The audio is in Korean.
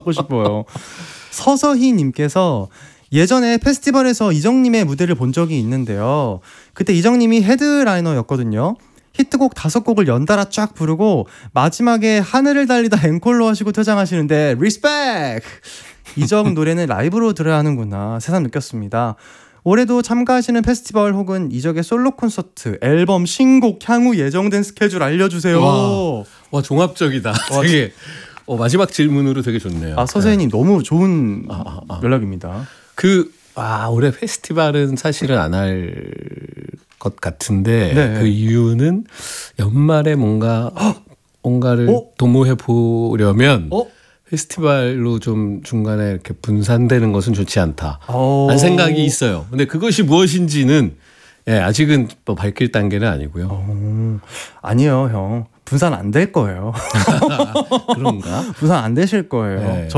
하고 싶어요. 서서희님께서 예전에 페스티벌에서 이정님의 무대를 본 적이 있는데요. 그때 이정님이 헤드라이너였거든요. 히트곡 5곡을 연달아 쫙 부르고 마지막에 하늘을 달리다 앵콜로 하시고 퇴장하시는데 리스펙! 이적 노래는 라이브로 들어야 하는구나 새삼 느꼈습니다. 올해도 참가하시는 페스티벌 혹은 이적의 솔로 콘서트, 앨범, 신곡 향후 예정된 스케줄 알려주세요. 와 종합적이다. 되게 마지막 질문으로 되게 좋네요. 서세희님 너무 좋은 연락입니다. 올해 페스티벌은 사실은 안 할 것 같은데 네. 그 이유는 연말에 뭔가를 도모해 보려면 페스티벌로 좀 중간에 이렇게 분산되는 것은 좋지 않다. 라는 생각이 있어요. 근데 그것이 무엇인지는 아직은 뭐 밝힐 단계는 아니고요. 아니요, 형. 분산 안 될 거예요. 그런가? 분산 안 되실 거예요. 네.